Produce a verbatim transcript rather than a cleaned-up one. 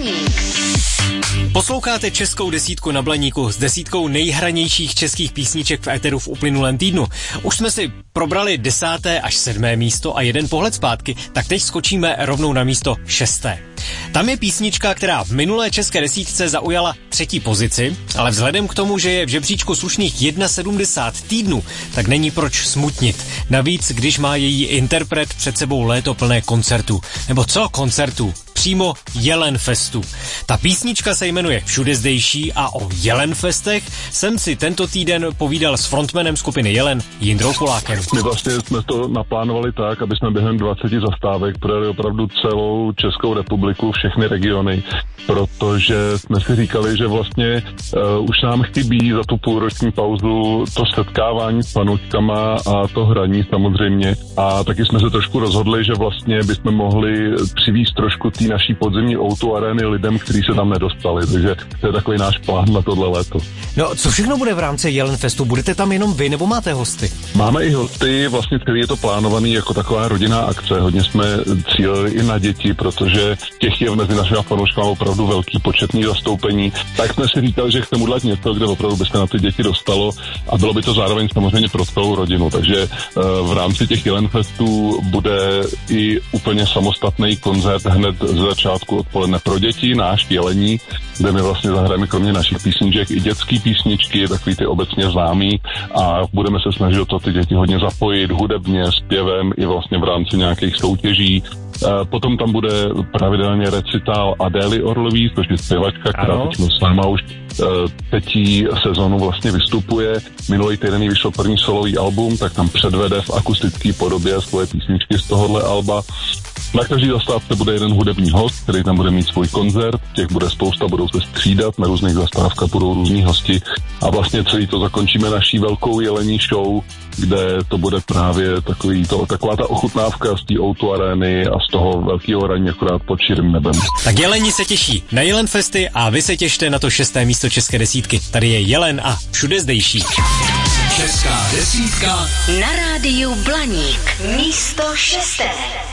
Blaník. Posloucháte českou desítku na Blaníku s desítkou nejhranějších českých písniček v éteru v uplynulém týdnu. Už jsme si probrali desáté až sedmé místo a jeden pohled zpátky, tak teď skočíme rovnou na místo šesté. Tam je písnička, která v minulé české desítce zaujala třetí pozici, ale vzhledem k tomu, že je v žebříčku slušných sedmdesát jedna týdnů, tak není proč smutnit. Navíc, když má její interpret před sebou léto plné koncertů. Nebo co koncertů? Přímo Jelenfestu. Ta písnička se jmenuje Všude zdejší a o Jelenfestech jsem si tento týden povídal s frontmanem skupiny Jelen Jindrou Polákem. My vlastně jsme to naplánovali tak, aby jsme během dvaceti zastávek projeli opravdu celou Českou republiku, všechny regiony, protože jsme si říkali, že vlastně uh, už nám chybí za tu půlroční pauzu to setkávání s fanouškama a to hraní samozřejmě. A taky jsme se trošku rozhodli, že vlastně bychom mohli přivízt trošku té naší podzimní ó dva arény lidem, kteří se tam nedostali. Takže to je takový náš plán na tohle léto. No, co všechno bude v rámci Jelenfestu? Budete tam jenom vy, nebo máte hosty? Máme i hosty, vlastně celý je to plánovaný jako taková rodinná akce. Hodně jsme cílili i na děti, protože těch je mezi našimi fanouškami opravdu velký početný zastoupení. Tak jsme si říkali, že chceme udělat něco, kde opravdu by se na ty děti dostalo a bylo by to zároveň samozřejmě pro celou rodinu. Takže uh, v rámci těch Jelenfestů bude i úplně samostatný koncert hned z začátku odpoledne pro děti, náš Jelení, kde my vlastně zahrajeme kromě našich písniček i dětský písničky, takový ty obecně známý a budeme se snažit o to ty děti hodně zapojit hudebně, zpěvem i vlastně v rámci nějakých soutěží. Potom tam bude pravidelně recitál Adély Orlový, což je zpěvačka, která teď s náma už třetí sezonu vlastně vystupuje. Minulý týden vyšlo první solový album, tak tam předvede v akustické podobě svoje písničky z tohohle alba. Na každý zastávce bude jeden hudební host, který tam bude mít svůj koncert, těch bude spousta, budou se střídat, na různých zastávkách budou různí hosti a vlastně celý to zakončíme naší velkou jelení show, kde to bude právě takový to, taková ta ochutnávka z té ó dva arény a z toho velkého hraní akorát pod širým nebem. Tak Jeleni se těší na Jelenfesty a vy se těšte na to šesté místo české desítky. Tady je Jelen a Všude zdejší. Česká desítka na rádiu Blaník. Místo šesté.